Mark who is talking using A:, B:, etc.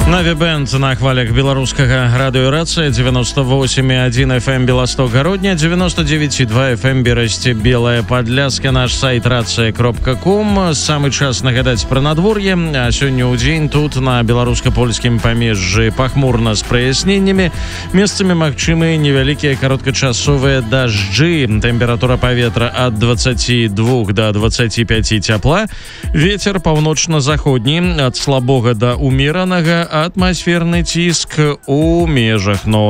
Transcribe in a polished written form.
A: Наві-бэнд на хвалях беларускага радыёрацыя 98,1 FM Беласток-Гародня, 99,2 FM Берасці Белая Падляска, наш сайт рацыя.ком. Самы час нагадаць пра надвор'е. А сёння ў дзень тут на беларуска-польскім памежжы пахмурна з праясненнямі. Месцамі магчымыя невялікія кароткачасовыя дажджы. Тэмпература паветра ад 22 до 25 цяпла. Вецер паўночна-заходні ад слабога да умеранага, атмасферны ціск у межах нормы.